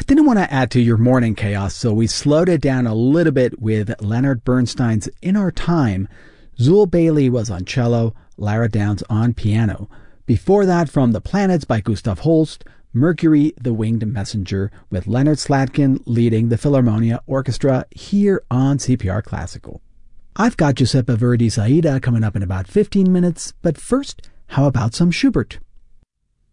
Didn't want to add to your morning chaos, so we slowed it down a little bit with Leonard Bernstein's In Our Time. Zool Bailey was on cello, Lara Downs on piano. Before that, from The Planets by Gustav Holst, Mercury the Winged Messenger, with Leonard Slatkin leading the Philharmonia Orchestra here on CPR Classical. I've got Giuseppe Verdi's Aida coming up in about 15 minutes, but first, how about some Schubert?